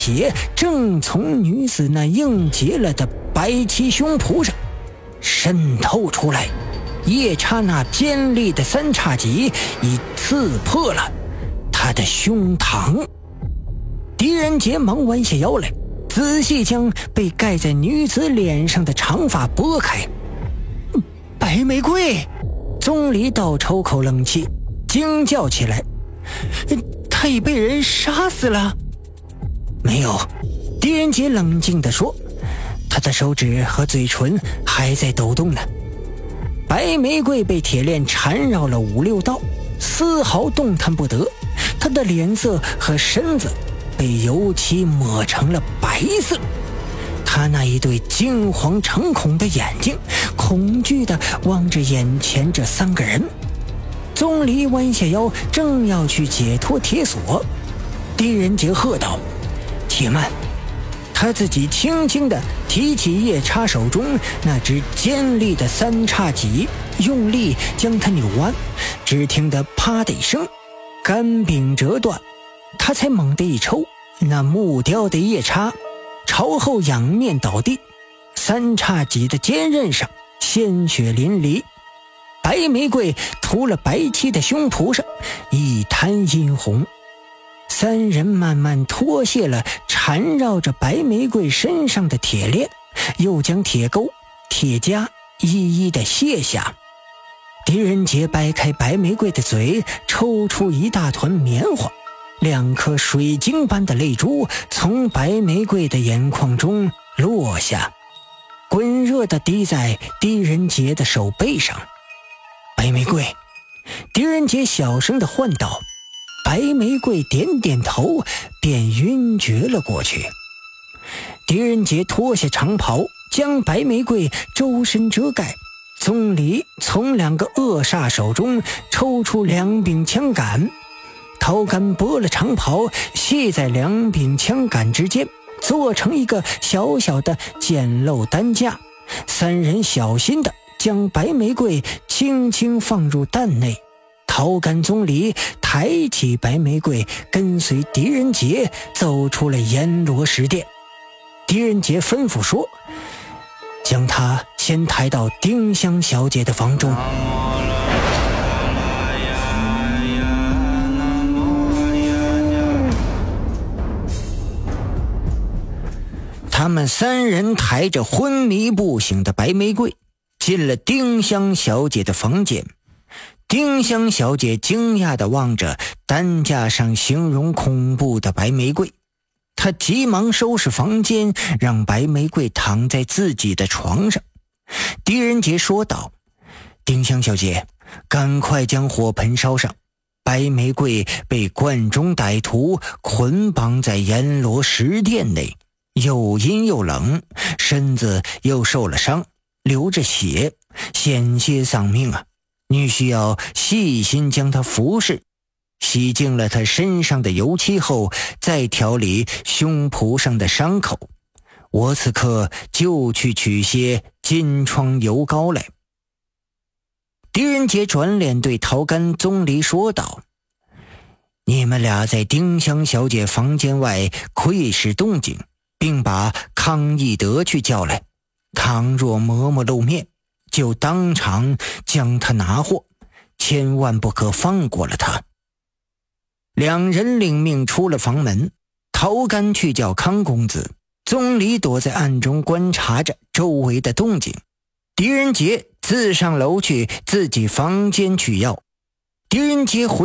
血正从女子那硬结了的白旗胸脯上渗透出来，夜叉那尖利的三叉戟已刺破了他的胸膛。狄仁杰忙弯下腰来，仔细将被盖在女子脸上的长发拨开。白玫瑰！宗离倒抽口冷气，惊叫起来：他已被人杀死了？没有，狄仁杰冷静地说，他的手指和嘴唇还在抖动呢。白玫瑰被铁链缠绕了5-6道，丝毫动弹不得，他的脸色和身子被油漆抹成了白色，他那一对惊惶诚恐的眼睛恐惧地望着眼前这3个人。宗离弯下腰，正要去解脱铁锁，狄仁杰喝道：且慢！他自己轻轻地提起夜叉手中那只尖利的三叉戟，用力将它扭弯，只听得啪的一声，杆柄折断。他才猛地一抽，那木雕的夜叉朝后仰面倒地，三叉戟的尖刃上鲜血淋漓，白玫瑰涂了白漆的胸脯上一滩殷红。3人慢慢脱卸了缠绕着白玫瑰身上的铁链，又将铁钩、铁夹一一的卸下。狄仁杰掰开白玫瑰的嘴，抽出一大团棉花，2颗水晶般的泪珠从白玫瑰的眼眶中落下，滚热地滴在狄仁杰的手背上。白玫瑰！狄仁杰小声地唤道。白玫瑰点点头，便晕厥了过去。狄仁杰脱下长袍，将白玫瑰周身遮盖。宗离从2个恶煞手中抽出2柄枪杆，陶干剥了长袍，系在2柄枪杆之间，做成一个小小的简陋担架。3人小心地将白玫瑰轻轻放入担内。陶干宗离抬起白玫瑰，跟随狄仁杰走出了阎罗石殿。狄仁杰吩咐说，将他先抬到丁香小姐的房中。他们3人抬着昏迷不醒的白玫瑰进了丁香小姐的房间。丁香小姐惊讶地望着担架上形容恐怖的白玫瑰，她急忙收拾房间，让白玫瑰躺在自己的床上。狄仁杰说道：丁香小姐，赶快将火盆烧上。白玫瑰被关中歹徒捆绑在阎罗石殿内，又阴又冷，身子又受了伤，流着血，险些丧命啊！你需要细心将它服侍，洗净了它身上的油漆后，再调理胸脯上的伤口。我此刻就去取些金疮油膏来。狄仁杰转脸对陶干宗离说道：你们俩在丁香小姐房间外窥视动静，并把康义德去叫来，倘若嬷嬷露面，就当场将他拿获，千万不可放过了他。2人领命出了房门，陶干去叫康公子，宗离躲在暗中观察着周围的动静。狄仁杰自上楼去自己房间取药。狄仁杰回